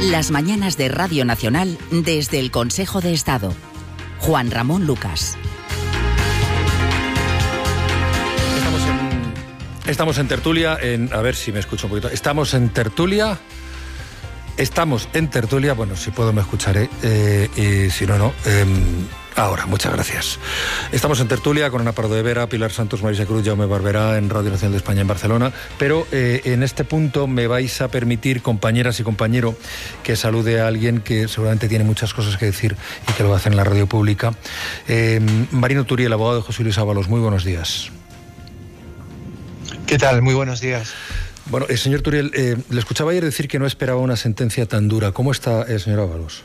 Las mañanas de Radio Nacional desde el Consejo de Estado. Juan Ramón Lucas. Estamos en tertulia, a ver si me escucho un poquito. Estamos en tertulia, bueno, si puedo me escucharé, y si no, no. Ahora, muchas gracias. Estamos en tertulia con Ana Pardo de Vera, Pilar Santos, Marisa Cruz, Jaume Barberá en Radio Nacional de España en Barcelona, pero en este punto me vais a permitir, compañeras y compañero, que salude a alguien que seguramente tiene muchas cosas que decir y que lo va a hacer en la radio pública. Marino Turiel, abogado de José Luis Ábalos, muy buenos días. ¿Qué tal? Muy buenos días. Bueno, señor Turiel, le escuchaba ayer decir que no esperaba una sentencia tan dura. ¿Cómo está el señor Ábalos?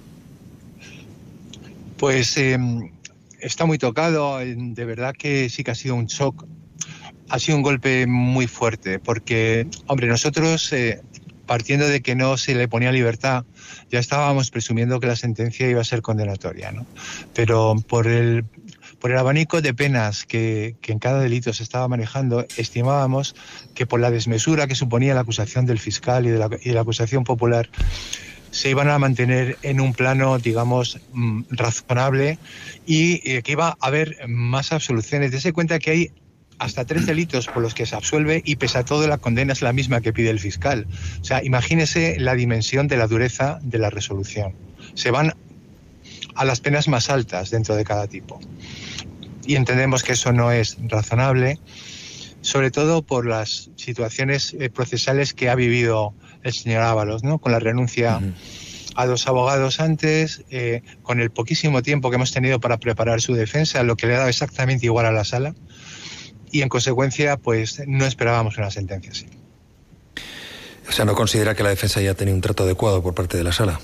Pues está muy tocado. De verdad que sí que ha sido un shock. Ha sido un golpe muy fuerte porque, hombre, nosotros, partiendo de que no se le ponía libertad, ya estábamos presumiendo que la sentencia iba a ser condenatoria, ¿no? Pero por el abanico de penas que en cada delito se estaba manejando, estimábamos que por la desmesura que suponía la acusación del fiscal y de la acusación popular, se iban a mantener en un plano, digamos, razonable y que iba a haber más absoluciones. Dese cuenta que hay hasta 3 delitos por los que se absuelve y pese a todo la condena es la misma que pide el fiscal. O sea, imagínese la dimensión de la dureza de la resolución. Se van a las penas más altas dentro de cada tipo. Y entendemos que eso no es razonable, sobre todo por las situaciones procesales que ha vivido el señor Ábalos, ¿no? Con la renuncia a 2 abogados antes, con el poquísimo tiempo que hemos tenido para preparar su defensa, lo que le ha dado exactamente igual a la sala, y en consecuencia, pues no esperábamos una sentencia así. O sea, ¿no considera que la defensa ya ha tenido un trato adecuado por parte de la sala?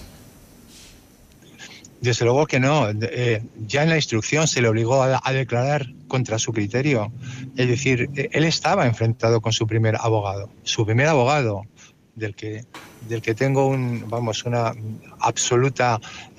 Desde luego que no. Ya en la instrucción se le obligó a declarar contra su criterio. Es decir, él estaba enfrentado con su primer abogado. Su primer abogado, del que tengo un absoluto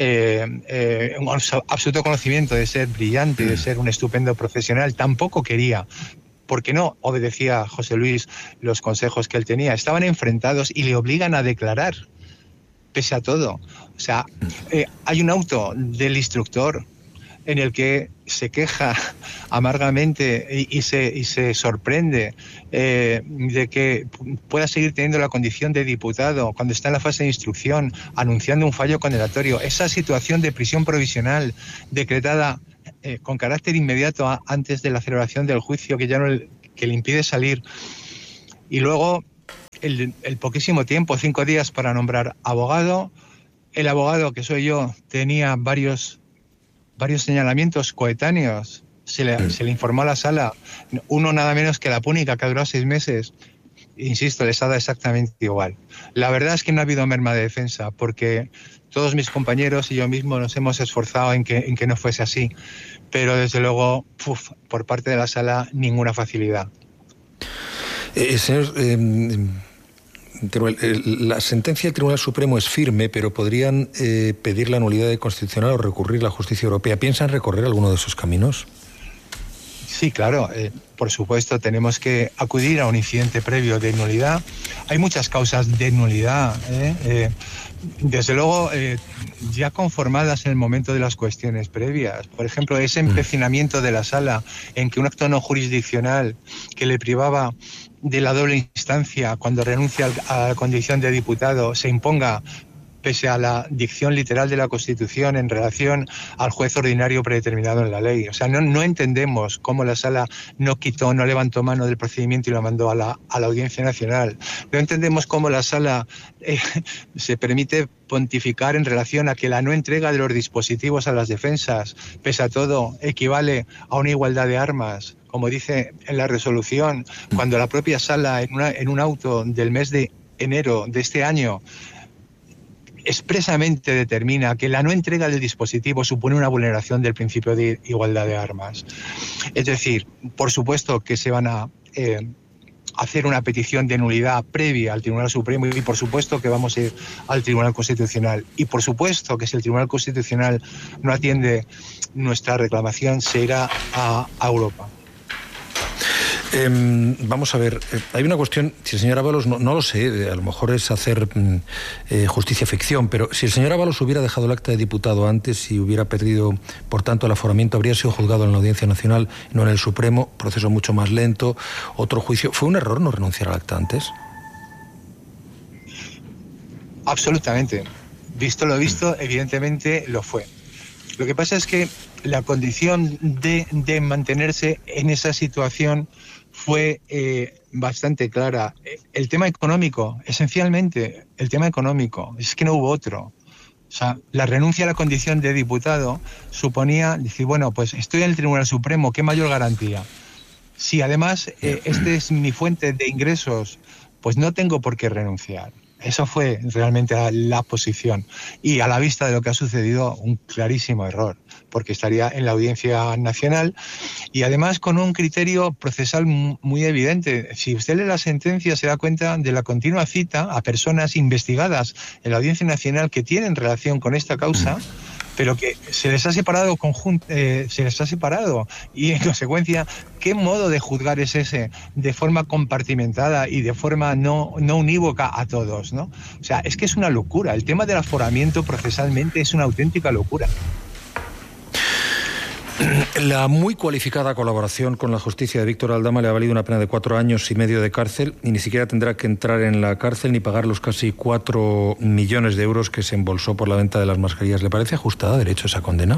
conocimiento de ser brillante, de ser un estupendo profesional, tampoco quería, porque no obedecía a José Luis los consejos que él tenía. Estaban enfrentados y le obligan a declarar, pese a todo. O sea, hay un auto del instructor en el que se queja amargamente y se sorprende de que pueda seguir teniendo la condición de diputado cuando está en la fase de instrucción, anunciando un fallo condenatorio. Esa situación de prisión provisional decretada con carácter inmediato antes de la celebración del juicio, que ya no que le impide salir. Y luego el poquísimo tiempo, 5 días para nombrar abogado. El abogado, que soy yo, tenía varios señalamientos coetáneos. Se le informó a la sala. Uno nada menos que la púnica, que duró 6 meses. Insisto, les ha dado exactamente igual. La verdad es que no ha habido merma de defensa, porque todos mis compañeros y yo mismo nos hemos esforzado en que no fuese así. Pero desde luego, por parte de la sala, ninguna facilidad. Señor, la sentencia del Tribunal Supremo es firme, pero podrían pedir la nulidad de constitucional o recurrir a la justicia europea. ¿Piensan recorrer alguno de esos caminos? Sí, claro. Por supuesto, tenemos que acudir a un incidente previo de nulidad. Hay muchas causas de nulidad, desde luego, ya conformadas en el momento de las cuestiones previas. Por ejemplo, ese empecinamiento de la sala en que un acto no jurisdiccional que le privaba de la doble instancia cuando renuncia a la condición de diputado se imponga pese a la dicción literal de la Constitución en relación al juez ordinario predeterminado en la ley. O sea, no entendemos cómo la sala no levantó mano del procedimiento y lo mandó a la Audiencia Nacional. No entendemos cómo la sala se permite pontificar en relación a que la no entrega de los dispositivos a las defensas, pese a todo, equivale a una igualdad de armas, como dice en la resolución, cuando la propia sala, en un auto del mes de enero de este año, expresamente determina que la no entrega del dispositivo supone una vulneración del principio de igualdad de armas. Es decir, por supuesto que se van a hacer una petición de nulidad previa al Tribunal Supremo y por supuesto que vamos a ir al Tribunal Constitucional. Y por supuesto que si el Tribunal Constitucional no atiende nuestra reclamación, se irá a Europa. Vamos a ver, hay una cuestión, si el señor Ábalos, no lo sé, a lo mejor es hacer justicia ficción, pero si el señor Ábalos hubiera dejado el acta de diputado antes y hubiera perdido, por tanto, el aforamiento, habría sido juzgado en la Audiencia Nacional, no en el Supremo, proceso mucho más lento, otro juicio. ¿Fue un error no renunciar al acta antes? Absolutamente. Visto lo visto, evidentemente lo fue. Lo que pasa es que la condición de mantenerse en esa situación fue bastante clara. El tema económico, esencialmente, el tema económico, es que no hubo otro. O sea, la renuncia a la condición de diputado suponía decir, bueno, pues estoy en el Tribunal Supremo, ¿qué mayor garantía? Si además este es mi fuente de ingresos, pues no tengo por qué renunciar. Eso fue realmente la posición. Y a la vista de lo que ha sucedido, un clarísimo error, porque estaría en la Audiencia Nacional y además con un criterio procesal muy evidente. Si usted lee la sentencia se da cuenta de la continua cita a personas investigadas en la Audiencia Nacional que tienen relación con esta causa, pero que se les ha separado y en consecuencia, ¿qué modo de juzgar es ese de forma compartimentada y de forma no unívoca a todos, ¿no? O sea, es que es una locura. El tema del aforamiento procesalmente es una auténtica locura. La muy cualificada colaboración con la justicia de Víctor Aldama le ha valido una pena de 4 años y medio de cárcel y ni siquiera tendrá que entrar en la cárcel ni pagar los casi 4 millones de euros que se embolsó por la venta de las mascarillas. ¿Le parece ajustada a derecho esa condena?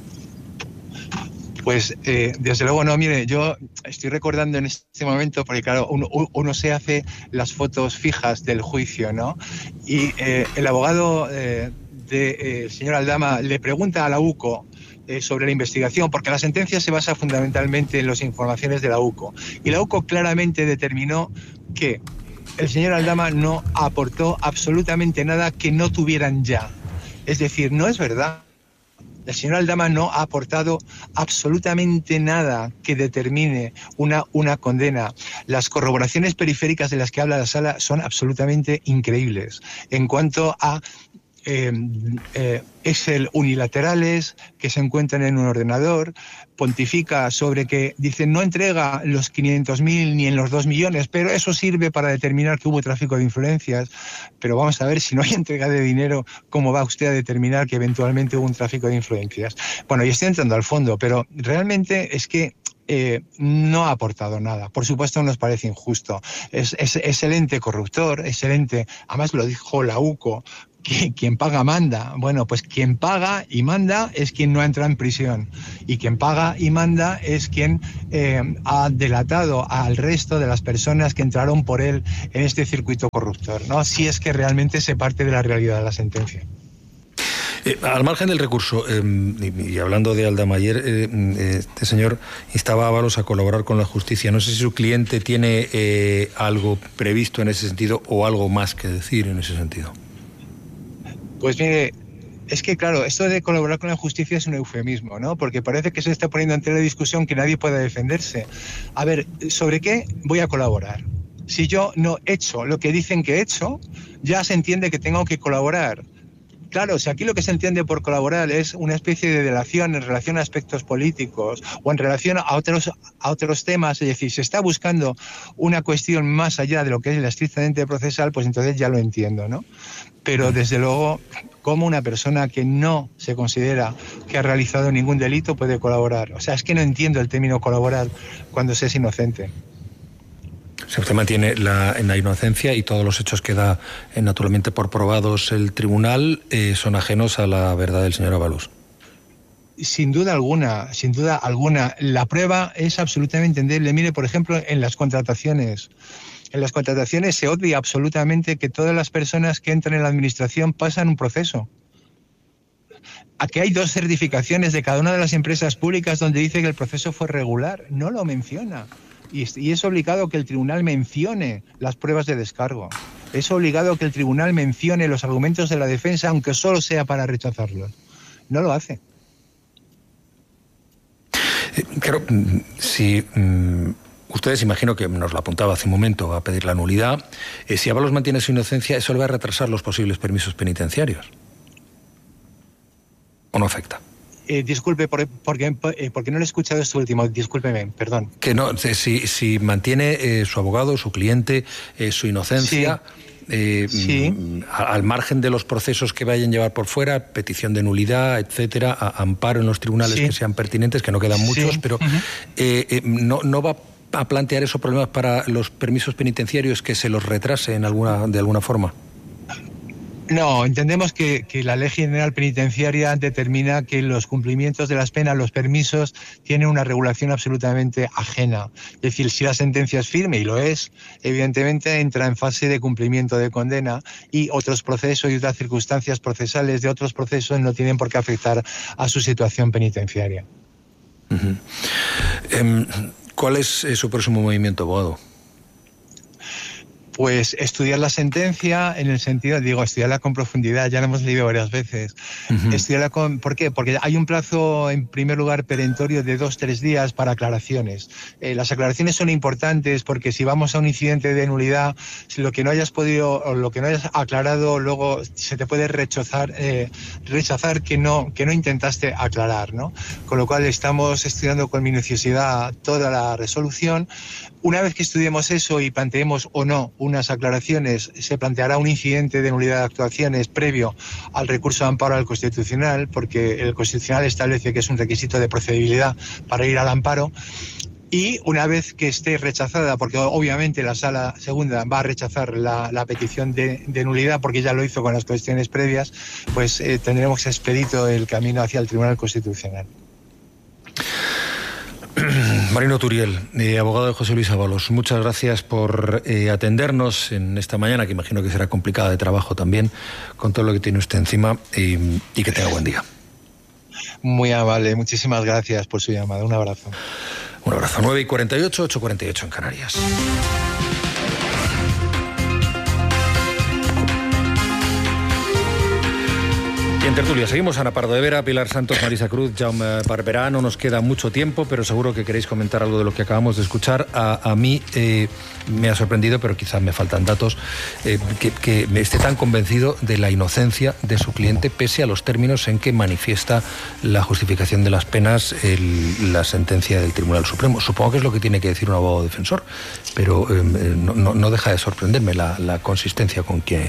Pues desde luego no. Mire, yo estoy recordando en este momento, porque claro, uno se hace las fotos fijas del juicio, ¿no? Y el abogado del señor Aldama le pregunta a la UCO sobre la investigación, porque la sentencia se basa fundamentalmente en las informaciones de la UCO. Y la UCO claramente determinó que el señor Aldama no aportó absolutamente nada que no tuvieran ya. Es decir, no es verdad. El señor Aldama no ha aportado absolutamente nada que determine una condena. Las corroboraciones periféricas de las que habla la sala son absolutamente increíbles. En cuanto a Excel unilaterales que se encuentran en un ordenador, pontifica sobre que dice no entrega los 500.000 ni en los 2 millones, pero eso sirve para determinar que hubo tráfico de influencias. Pero vamos a ver, si no hay entrega de dinero, ¿cómo va usted a determinar que eventualmente hubo un tráfico de influencias? Bueno, y estoy entrando al fondo, pero realmente es que no ha aportado nada. Por supuesto nos parece injusto. Es el ente corruptor, es el ente, además lo dijo la UCO, que quien paga manda. Bueno, pues quien paga y manda es quien no entra en prisión. Y quien paga y manda es quien ha delatado al resto de las personas que entraron por él en este circuito corruptor, ¿no? Si es que realmente se parte de la realidad de la sentencia. Al margen del recurso, y hablando de Aldama, ayer este señor instaba a Ábalos a colaborar con la justicia. No sé si su cliente tiene algo previsto en ese sentido o algo más que decir en ese sentido. Pues mire, es que claro, esto de colaborar con la justicia es un eufemismo, ¿no? Porque parece que se está poniendo ante la discusión que nadie pueda defenderse. A ver, ¿sobre qué voy a colaborar? Si yo no he hecho lo que dicen que he hecho, ya se entiende que tengo que colaborar. Claro, si aquí lo que se entiende por colaborar es una especie de delación en relación a aspectos políticos o en relación a otros temas, es decir, se está buscando una cuestión más allá de lo que es la estrictamente procesal, pues entonces ya lo entiendo, ¿no? Pero desde luego, ¿cómo una persona que no se considera que ha realizado ningún delito puede colaborar? O sea, es que no entiendo el término colaborar cuando se es inocente. Si usted mantiene en la inocencia y todos los hechos que da naturalmente por probados el tribunal son ajenos a la verdad del señor Ábalos. Sin duda alguna, sin duda alguna. La prueba es absolutamente entendible. Mire, por ejemplo, en las contrataciones. En las contrataciones se obvia absolutamente que todas las personas que entran en la administración pasan un proceso. Aquí hay 2 certificaciones de cada una de las empresas públicas donde dice que el proceso fue regular. No lo menciona. Y es obligado que el tribunal mencione las pruebas de descargo. Es obligado que el tribunal mencione los argumentos de la defensa, aunque solo sea para rechazarlos. No lo hace. Claro, si ustedes, imagino que nos lo apuntaba hace un momento, a pedir la nulidad, si Ábalos mantiene su inocencia, eso le va a retrasar los posibles permisos penitenciarios. ¿O no afecta? Disculpe, porque no lo he escuchado esto último, discúlpeme, perdón. Que no, si mantiene su abogado, su cliente, su inocencia... Sí. Al margen de los procesos que vayan a llevar por fuera, petición de nulidad, etcétera, amparo en los tribunales que sean pertinentes, que no quedan muchos, pero no va a plantear esos problemas para los permisos penitenciarios, que se los retrase de alguna forma. No, entendemos que la Ley General Penitenciaria determina que los cumplimientos de las penas, los permisos, tienen una regulación absolutamente ajena. Es decir, si la sentencia es firme, y lo es, evidentemente entra en fase de cumplimiento de condena, y otros procesos y otras circunstancias procesales de otros procesos no tienen por qué afectar a su situación penitenciaria. ¿Cuál es su próximo movimiento, abogado? Pues estudiar la sentencia en el sentido, estudiarla con profundidad, ya la hemos leído varias veces. Estudiarla ¿por qué? Porque hay un plazo, en primer lugar, perentorio de 2-3 días para aclaraciones. Las aclaraciones son importantes porque si vamos a un incidente de nulidad, si lo que no hayas podido o lo que no hayas aclarado, luego se te puede rechazar que no intentaste aclarar, ¿no? Con lo cual estamos estudiando con minuciosidad toda la resolución. Una vez que estudiemos eso y planteemos o no unas aclaraciones, se planteará un incidente de nulidad de actuaciones previo al recurso de amparo al Constitucional, porque el Constitucional establece que es un requisito de procedibilidad para ir al amparo. Y una vez que esté rechazada, porque obviamente la Sala Segunda va a rechazar la petición de nulidad, porque ya lo hizo con las cuestiones previas, pues tendremos expedito el camino hacia el Tribunal Constitucional. Marino Turiel, abogado de José Luis Ábalos, muchas gracias por atendernos en esta mañana, que imagino que será complicada de trabajo también, con todo lo que tiene usted encima, y que tenga buen día. Muy amable, muchísimas gracias por su llamada. Un abrazo. Un abrazo. 9:48, 8:48 en Canarias. Y en tertulia seguimos. Ana Pardo de Vera, Pilar Santos, Marisa Cruz, Jaume Barberá. No nos queda mucho tiempo, pero seguro que queréis comentar algo de lo que acabamos de escuchar. A mí me ha sorprendido, pero quizás me faltan datos, que me esté tan convencido de la inocencia de su cliente, pese a los términos en que manifiesta la justificación de las penas la sentencia del Tribunal Supremo. Supongo que es lo que tiene que decir un abogado defensor, pero no deja de sorprenderme la consistencia con que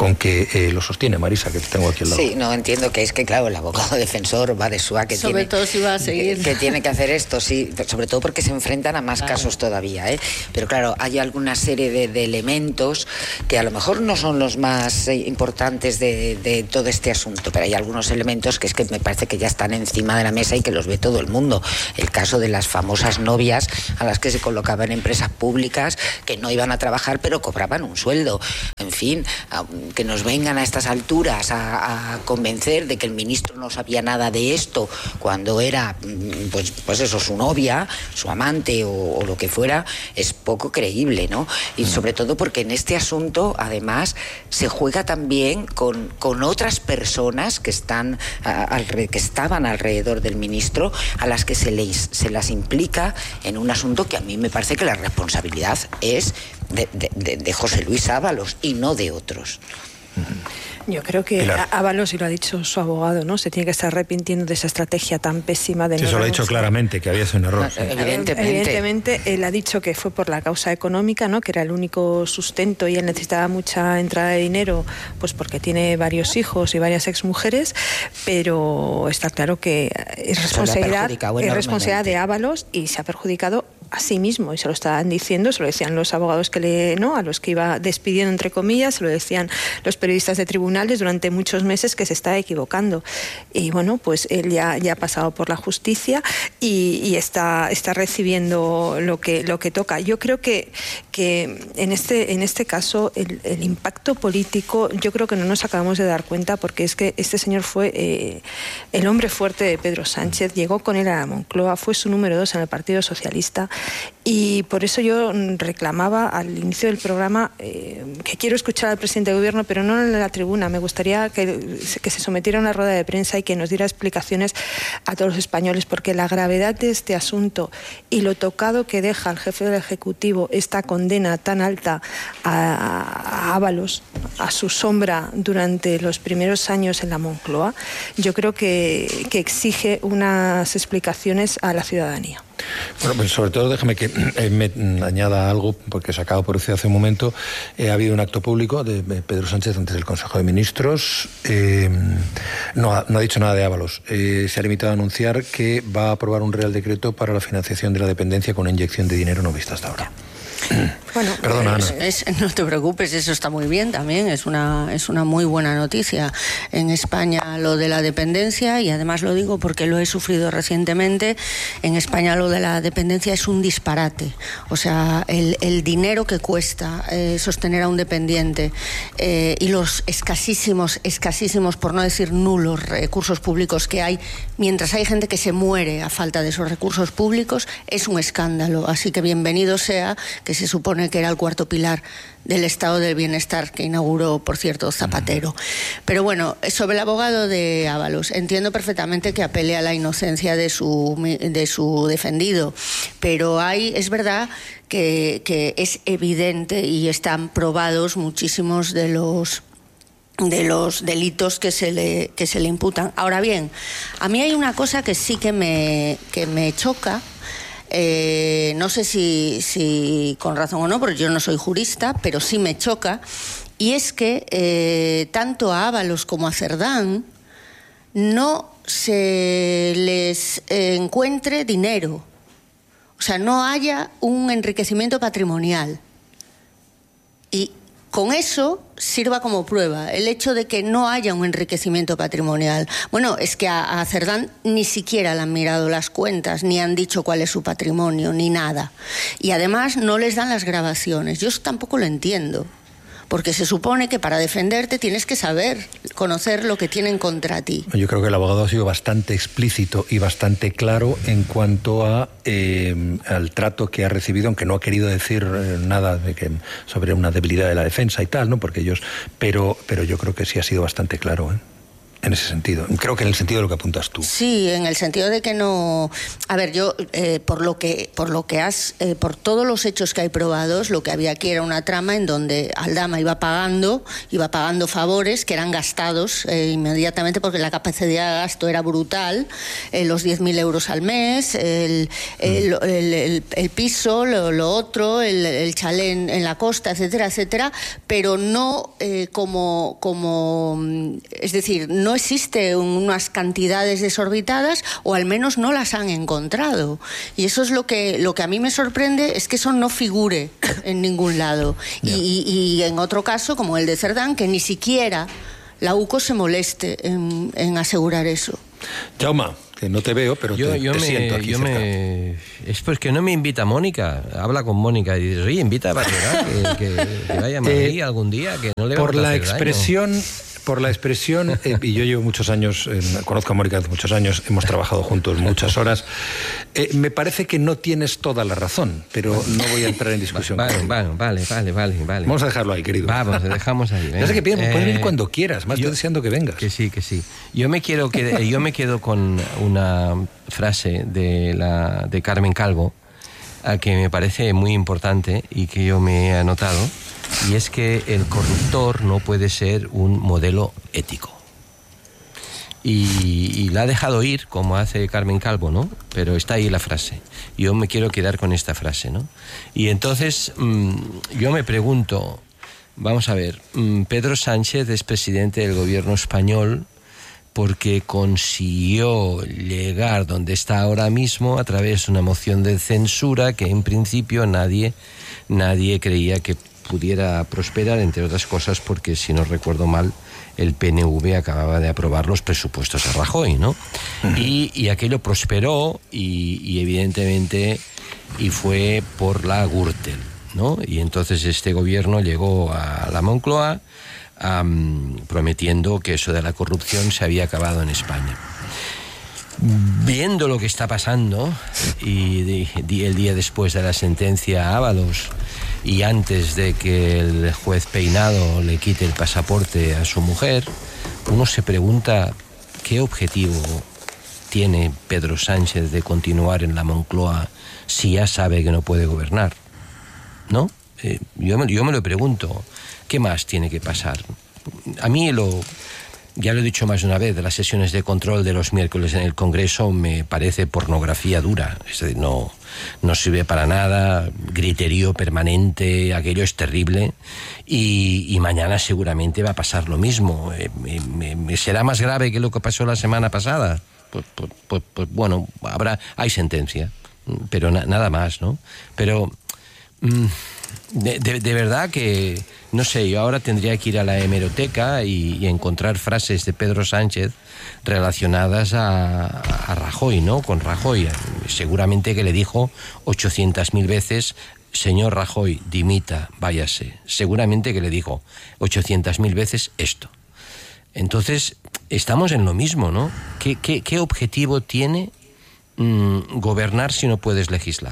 lo sostiene. Marisa, que te tengo aquí al lado. Sí, no entiendo que es que, claro, el abogado defensor va de suá que sobre todo si va a seguir. Que tiene que hacer esto, sí, sobre todo porque se enfrentan a más casos todavía, ¿eh? Pero claro, hay alguna serie de elementos que a lo mejor no son los más importantes de todo este asunto, pero hay algunos elementos que es que me parece que ya están encima de la mesa y que los ve todo el mundo. El caso de las famosas novias a las que se colocaban empresas públicas que no iban a trabajar pero cobraban un sueldo. En fin, que nos vengan a estas alturas a convencer de que el ministro no sabía nada de esto cuando era pues eso, su novia, su amante o lo que fuera, es poco creíble, ¿no? Y sobre todo porque en este asunto además se juega también con otras personas que estaban alrededor del ministro, a las que se las implica en un asunto que a mí me parece que la responsabilidad es de José Luis Ábalos y no de otros. Yo creo que Ábalos, y lo ha dicho su abogado, ¿no? Se tiene que estar arrepintiendo de esa estrategia tan pésima de... Sí, eso lo ha dicho claramente, que había sido un error. Sí. Evidentemente, él ha dicho que fue por la causa económica, ¿no? Que era el único sustento y él necesitaba mucha entrada de dinero, pues porque tiene varios hijos y varias exmujeres, pero está claro que es responsabilidad de Ábalos y se ha perjudicado a sí mismo, y se lo estaban diciendo, se lo decían los abogados a los que iba despidiendo, entre comillas, se lo decían los periodistas de tribunales durante muchos meses, que se estaba equivocando. Y bueno, pues él ya ha pasado por la justicia y está recibiendo lo que toca. Yo creo que en este caso el impacto político, yo creo que no nos acabamos de dar cuenta, porque es que este señor fue el hombre fuerte de Pedro Sánchez, llegó con él a la Moncloa, fue su número 2 en el Partido Socialista, Y por eso yo reclamaba al inicio del programa que quiero escuchar al presidente de gobierno, pero no en la tribuna. Me gustaría que se sometiera a una rueda de prensa y que nos diera explicaciones a todos los españoles, porque la gravedad de este asunto y lo tocado que deja al jefe del Ejecutivo esta condena tan alta a Ábalos, a su sombra durante los primeros años en la Moncloa, yo creo que exige unas explicaciones a la ciudadanía. Bueno, pues sobre todo déjame que me añada algo, porque he sacado por usted hace un momento. Ha habido un acto público de Pedro Sánchez antes del Consejo de Ministros. No ha dicho nada de Ábalos. Se ha limitado a anunciar que va a aprobar un Real Decreto para la financiación de la dependencia con una inyección de dinero no vista hasta ahora. Bueno, perdona, Ana. No te preocupes, eso está muy bien también, es una muy buena noticia. En España lo de la dependencia, y además lo digo porque lo he sufrido recientemente, en España lo de la dependencia es un disparate. O sea, el dinero que cuesta sostener a un dependiente y los escasísimos, por no decir nulos, recursos públicos que hay, mientras hay gente que se muere a falta de esos recursos públicos, es un escándalo. Así que bienvenido sea, que se supone que era el cuarto pilar del estado del bienestar que inauguró, por cierto, Zapatero. Pero bueno, sobre el abogado de Ábalos, entiendo perfectamente que apele a la inocencia de su defendido, pero es verdad que es evidente y están probados muchísimos de los delitos que se le imputan. Ahora bien, a mí hay una cosa que sí que me choca. No sé si con razón o no, porque yo no soy jurista, pero sí me choca, y es que tanto a Ábalos como a Cerdán no se les encuentre dinero, o sea, no haya un enriquecimiento patrimonial. Y con eso sirva como prueba el hecho de que no haya un enriquecimiento patrimonial. Bueno, es que a Cerdán ni siquiera le han mirado las cuentas, ni han dicho cuál es su patrimonio, ni nada. Y además no les dan las grabaciones. Yo eso tampoco lo entiendo, porque se supone que para defenderte tienes que conocer lo que tienen contra ti. Yo creo que el abogado ha sido bastante explícito y bastante claro en cuanto al trato que ha recibido, aunque no ha querido decir nada sobre una debilidad de la defensa y tal, ¿no? Porque pero yo creo que sí ha sido bastante claro, en ese sentido. Creo que en el sentido de lo que apuntas tú. Sí, en el sentido de que no... A ver, yo, por todos los hechos que hay probados, lo que había aquí era una trama en donde Aldama iba pagando favores que eran gastados inmediatamente, porque la capacidad de gasto era brutal, los 10.000 euros al mes, el piso, lo otro, el chalet en la costa, etcétera, etcétera, pero no es decir, no existe unas cantidades desorbitadas, o al menos no las han encontrado. Y eso es lo que a mí me sorprende, es que eso no figure en ningún lado. Yeah. Y en otro caso, como el de Cerdán, que ni siquiera la UCO se moleste en asegurar eso. Jaume, que no te veo, pero te siento aquí cerca. Es porque no me invita Mónica. Habla con Mónica y dices, oye, invita a Barbera, que vaya a Madrid algún día, que no le va a hacer daño. Por la expresión, y yo llevo muchos años, conozco a Mónica hace muchos años, hemos trabajado juntos muchas horas, me parece que no tienes toda la razón, pero no voy a entrar en discusión. Vale. Vamos a dejarlo ahí, querido. Vamos, lo dejamos ahí. No sé qué piensas, puedes venir cuando quieras, más estoy deseando que vengas. Que sí. Yo me quedo con una frase de Carmen Calvo, que me parece muy importante y que yo me he anotado. Y es que el corruptor no puede ser un modelo ético. Y la ha dejado ir, como hace Carmen Calvo, ¿no? Pero está ahí la frase. Yo me quiero quedar con esta frase, ¿no? Y entonces yo me pregunto, vamos a ver, Pedro Sánchez es presidente del gobierno español porque consiguió llegar donde está ahora mismo a través de una moción de censura que en principio nadie creía que pudiera prosperar, entre otras cosas porque, si no recuerdo mal, el PNV acababa de aprobar los presupuestos a Rajoy, ¿no? Y aquello prosperó y evidentemente fue por la Gürtel, ¿no? Y entonces este gobierno llegó a la Moncloa prometiendo que eso de la corrupción se había acabado en España. Viendo lo que está pasando y el día después de la sentencia a Ábalos y antes de que el juez Peinado le quite el pasaporte a su mujer, uno se pregunta qué objetivo tiene Pedro Sánchez de continuar en la Moncloa si ya sabe que no puede gobernar, ¿no? Yo me lo pregunto, ¿qué más tiene que pasar? A mí ya lo he dicho más de una vez, de las sesiones de control de los miércoles en el Congreso me parece pornografía dura. Es decir, no sirve para nada, griterío permanente, aquello es terrible. Y mañana seguramente va a pasar lo mismo. ¿Será más grave que lo que pasó la semana pasada? Pues bueno, hay sentencia, pero nada más, ¿no? Pero de verdad que, no sé, yo ahora tendría que ir a la hemeroteca y encontrar frases de Pedro Sánchez relacionadas a Rajoy, ¿no? Con Rajoy. Seguramente que le dijo 800.000 veces: señor Rajoy, dimita, váyase. Seguramente que le dijo 800.000 veces esto. Entonces, estamos en lo mismo, ¿no? ¿Qué objetivo tiene gobernar si no puedes legislar?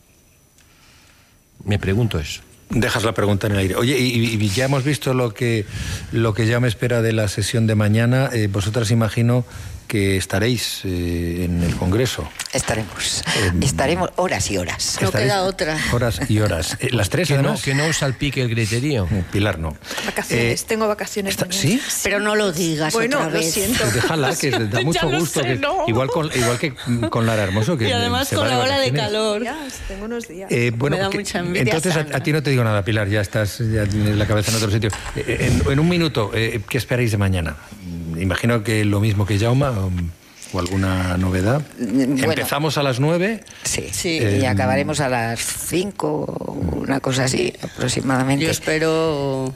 Me pregunto eso. Dejas la pregunta en el aire. Oye, y ya hemos visto lo que ya me espera de la sesión de mañana. Vosotras imagino que estaréis en el Congreso. Estaremos horas y horas. No queda otra. Horas y horas. Las tres, además. Que no salpique el griterío. Pilar, no. Vacaciones, tengo vacaciones. ¿Sí? Pero no lo digas otra vez. Lo siento. Pues déjala, que da mucho gusto. Sé, ¿no? Igual que con Lara Hermoso. Que y además con la ola de calor. Tengo unos días. Me da mucha envidia. Entonces a ti no te digo nada, Pilar, ya tienes la cabeza en otro sitio. En un minuto, ¿qué esperáis de mañana? Imagino que lo mismo que Jaume, o alguna novedad. Bueno, empezamos a las 9. Sí, y acabaremos a las 5, una cosa así aproximadamente. Yo espero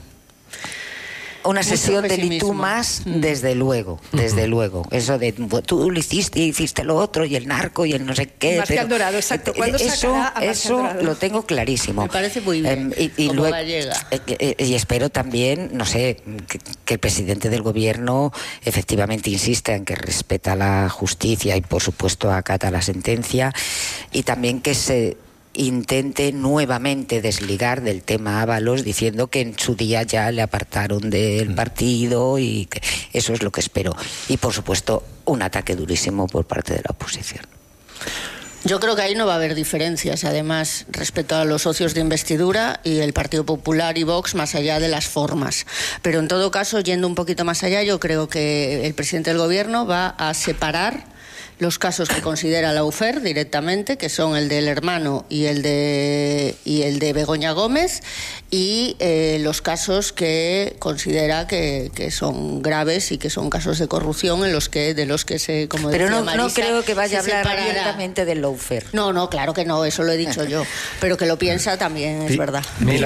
una sesión de ni tú más, desde luego. Eso de tú lo hiciste lo otro, y el narco y el no sé qué. Marcial Dorado, exacto. ¿Cuándo sacará a Marcial Dorado? Lo tengo clarísimo. Me parece muy bien, y como luego, gallega. Y espero también, no sé, que el presidente del gobierno efectivamente insista en que respeta la justicia y por supuesto acata la sentencia, y también que se intente nuevamente desligar del tema Ábalos, diciendo que en su día ya le apartaron del partido, y que eso es lo que espero. Y por supuesto un ataque durísimo por parte de la oposición. Yo creo que ahí no va a haber diferencias, además, respecto a los socios de investidura y el Partido Popular y Vox, más allá de las formas. Pero en todo caso, yendo un poquito más allá, yo creo que el presidente del gobierno va a separar los casos que considera la UFER directamente, que son el del hermano y el de Begoña Gómez, y los casos que considera que son graves y que son casos de corrupción de los que se, como pero decía no Marisa, creo que vaya a hablar separará abiertamente del lawfare. No, claro que no, eso lo he dicho yo, pero que lo piensa también es verdad. ¿Me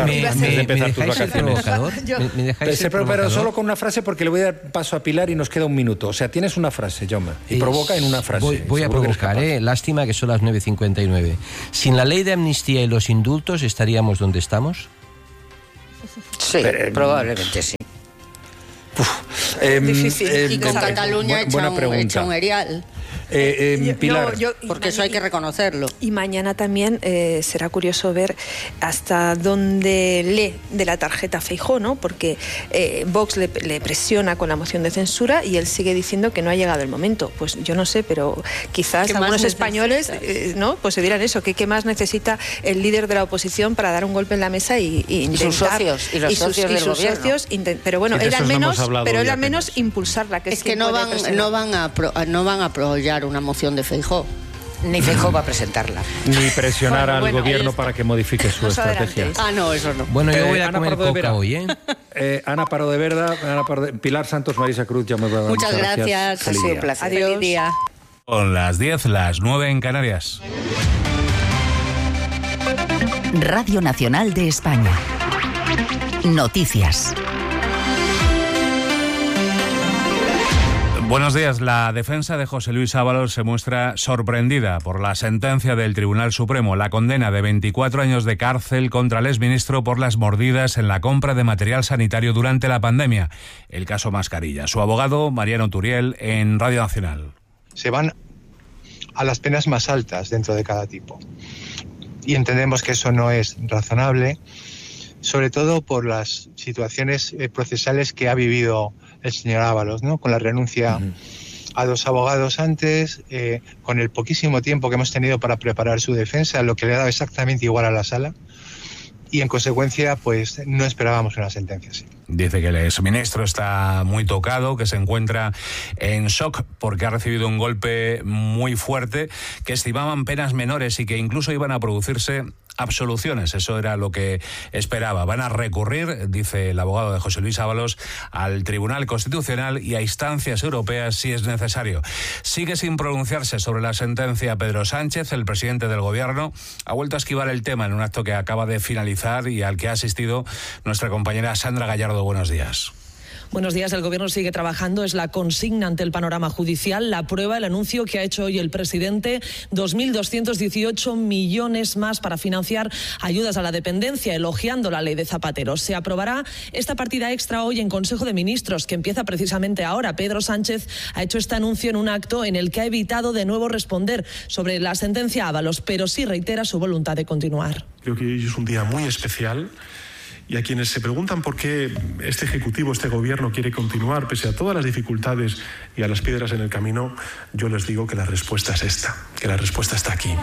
dejáis pero solo con una frase, porque le voy a dar paso a Pilar y nos queda un minuto. O sea, tienes una frase, Jaume, y provoca en una frase. Voy a provocar, lástima que son las 9:59. Sin la ley de amnistía y los indultos, ¿estaríamos donde estamos? Sí, probablemente sí. Difícil. Y con Cataluña echa un erial. Pilar. Porque eso hay que reconocerlo. Y mañana también será curioso ver hasta dónde lee de la tarjeta Feijóo, ¿no? Porque Vox le presiona con la moción de censura y él sigue diciendo que no ha llegado el momento. Pues yo no sé, pero quizás algunos españoles ¿no? Pues se dirán eso, que qué más necesita el líder de la oposición para dar un golpe en la mesa y intentar... sus socios, y los socios del gobierno. Pero bueno, él al menos impulsarla. Es que no van a apoyar una moción de Feijóo. Ni Feijóo va a presentarla. Ni presionar al gobierno para que modifique su estrategia. No, eso no. Bueno, yo voy a comer coca hoy, ¿eh? Ana Pardo de Verda, Pilar Santos, Marisa Cruz, ya me voy a dar. Muchas gracias. Ha sido un placer. Adiós. Feliz día. Son las 10, las 9 en Canarias. Radio Nacional de España. Noticias. Buenos días. La defensa de José Luis Ábalos se muestra sorprendida por la sentencia del Tribunal Supremo, la condena de 24 años de cárcel contra el exministro por las mordidas en la compra de material sanitario durante la pandemia, el caso Mascarilla. Su abogado, Mariano Turiel, en Radio Nacional. Se van a las penas más altas dentro de cada tipo. Y entendemos que eso no es razonable, sobre todo por las situaciones procesales que ha vivido el señor Ábalos, ¿no? Con la renuncia a 2 abogados antes, con el poquísimo tiempo que hemos tenido para preparar su defensa, lo que le ha dado exactamente igual a la sala. Y en consecuencia, pues no esperábamos una sentencia así. Dice que el exministro está muy tocado, que se encuentra en shock porque ha recibido un golpe muy fuerte, que estimaban penas menores y que incluso iban a producirse absoluciones. Eso era lo que esperaba. Van a recurrir, dice el abogado de José Luis Ábalos, al Tribunal Constitucional y a instancias europeas si es necesario. Sigue sin pronunciarse sobre la sentencia Pedro Sánchez. El presidente del Gobierno ha vuelto a esquivar el tema en un acto que acaba de finalizar y al que ha asistido nuestra compañera Sandra Gallardo. Buenos días. Buenos días. El Gobierno sigue trabajando. Es la consigna ante el panorama judicial. La prueba, el anuncio que ha hecho hoy el presidente. 2.218 millones más para financiar ayudas a la dependencia, elogiando la ley de Zapatero. Se aprobará esta partida extra hoy en Consejo de Ministros, que empieza precisamente ahora. Pedro Sánchez ha hecho este anuncio en un acto en el que ha evitado de nuevo responder sobre la sentencia Ábalos, pero sí reitera su voluntad de continuar. Creo que hoy es un día muy especial. Y a quienes se preguntan por qué este Ejecutivo, este Gobierno quiere continuar pese a todas las dificultades y a las piedras en el camino, yo les digo que la respuesta es esta, que la respuesta está aquí.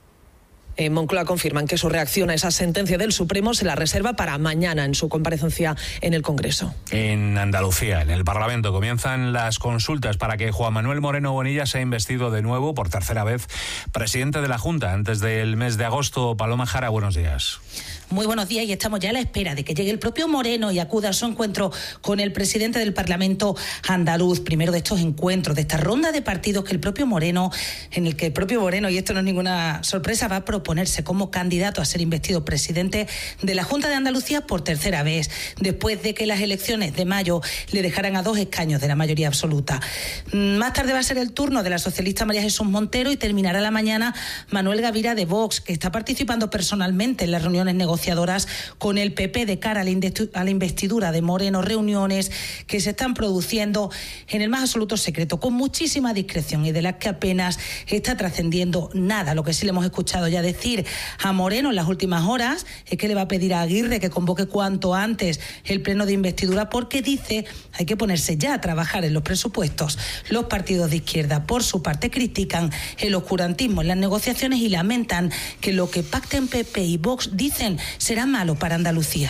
En Moncloa confirman que su reacción a esa sentencia del Supremo se la reserva para mañana en su comparecencia en el Congreso. En Andalucía, en el Parlamento, comienzan las consultas para que Juan Manuel Moreno Bonilla sea investido de nuevo por tercera vez presidente de la Junta antes del mes de agosto. Paloma Jara, buenos días. Muy buenos días, y estamos ya a la espera de que llegue el propio Moreno y acuda a su encuentro con el presidente del Parlamento andaluz. Primero de estos encuentros, de esta ronda de partidos que el propio Moreno, en el que el propio Moreno, y esto no es ninguna sorpresa, va a proponerse como candidato a ser investido presidente de la Junta de Andalucía por tercera vez, después de que las elecciones de mayo le dejaran a 2 escaños de la mayoría absoluta. Más tarde va a ser el turno de la socialista María Jesús Montero y terminará la mañana Manuel Gavira de Vox, que está participando personalmente en las reuniones negociadoras con el PP de cara a la investidura de Moreno, reuniones que se están produciendo en el más absoluto secreto, con muchísima discreción y de las que apenas está trascendiendo nada. Lo que sí le hemos escuchado ya decir a Moreno en las últimas horas es que le va a pedir a Aguirre que convoque cuanto antes el pleno de investidura, porque dice hay que ponerse ya a trabajar en los presupuestos. Los partidos de izquierda, por su parte, critican el oscurantismo en las negociaciones y lamentan que lo que pacten PP y Vox, dicen, será malo para Andalucía.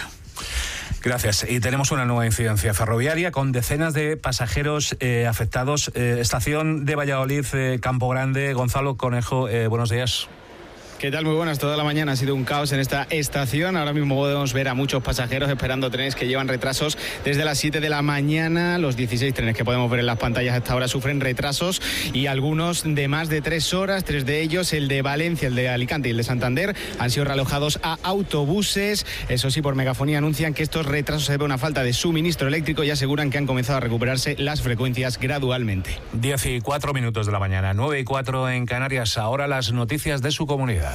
Gracias. Y tenemos una nueva incidencia ferroviaria con decenas de pasajeros afectados. Estación de Valladolid, Campo Grande. Gonzalo Conejo, buenos días. ¿Qué tal? Muy buenas. Toda la mañana ha sido un caos en esta estación. Ahora mismo podemos ver a muchos pasajeros esperando trenes que llevan retrasos desde las 7 de la mañana. Los 16 trenes que podemos ver en las pantallas hasta ahora sufren retrasos, y algunos de más de 3 horas. 3 de ellos, el de Valencia, el de Alicante y el de Santander, han sido realojados a autobuses. Eso sí, por megafonía anuncian que estos retrasos se deben a una falta de suministro eléctrico y aseguran que han comenzado a recuperarse las frecuencias gradualmente. 10:04 de la mañana, 9:04 en Canarias. Ahora las noticias de su comunidad.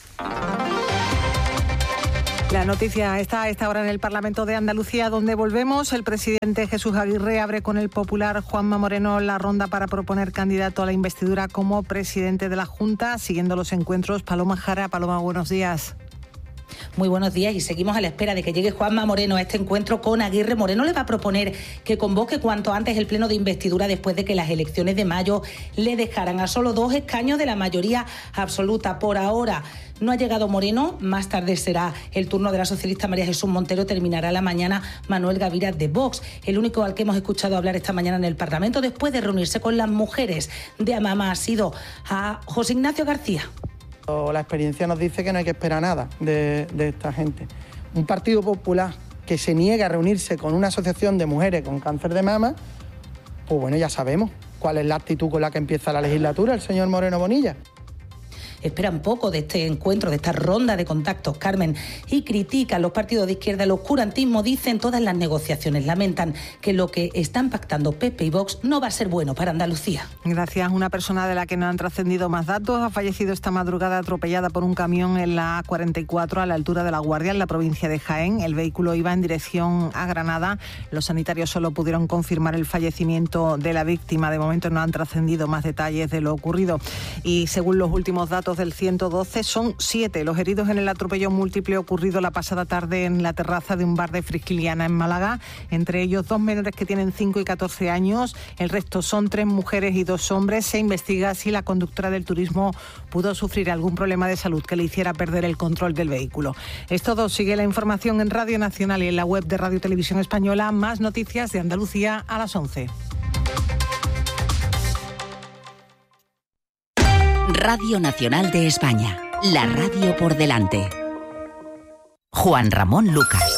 La noticia está a esta hora en el Parlamento de Andalucía, donde volvemos. El presidente Jesús Aguirre abre con el popular Juanma Moreno la ronda para proponer candidato a la investidura como presidente de la Junta, siguiendo los encuentros. Paloma Jara. Paloma, buenos días. Muy buenos días, y seguimos a la espera de que llegue Juanma Moreno a este encuentro con Aguirre. Moreno le va a proponer que convoque cuanto antes el pleno de investidura, después de que las elecciones de mayo le dejaran a solo 2 escaños de la mayoría absoluta. Por ahora no ha llegado Moreno. Más tarde será el turno de la socialista María Jesús Montero. Terminará la mañana Manuel Gavira de Vox, el único al que hemos escuchado hablar esta mañana en el Parlamento después de reunirse con las mujeres de Amama ha sido a José Ignacio García. La experiencia nos dice que no hay que esperar nada de esta gente. Un Partido Popular que se niega a reunirse con una asociación de mujeres con cáncer de mama, pues bueno, ya sabemos cuál es la actitud con la que empieza la legislatura el señor Moreno Bonilla. esperan poco de este encuentro, de esta ronda de contactos, Carmen, y critican los partidos de izquierda el oscurantismo, dicen todas las negociaciones, lamentan que lo que están pactando PP y Vox no va a ser bueno para Andalucía. Gracias. Una persona de la que no han trascendido más datos ha fallecido esta madrugada atropellada por un camión en la A44 a la altura de La Guardia, en la provincia de Jaén. El vehículo iba en dirección a Granada. Los sanitarios solo pudieron confirmar el fallecimiento de la víctima. De momento no han trascendido más detalles de lo ocurrido. Y según los últimos datos del 112, son 7 los heridos en el atropello múltiple ocurrido la pasada tarde en la terraza de un bar de Frisquiliana en Málaga. Entre ellos 2 menores que tienen 5 y 14 años. El resto son 3 mujeres y 2 hombres. Se investiga si la conductora del turismo pudo sufrir algún problema de salud que le hiciera perder el control del vehículo. Es todo. Sigue la información en Radio Nacional y en la web de Radio Televisión Española. Más noticias de Andalucía a las 11. Radio Nacional de España. La radio por delante. Juan Ramón Lucas.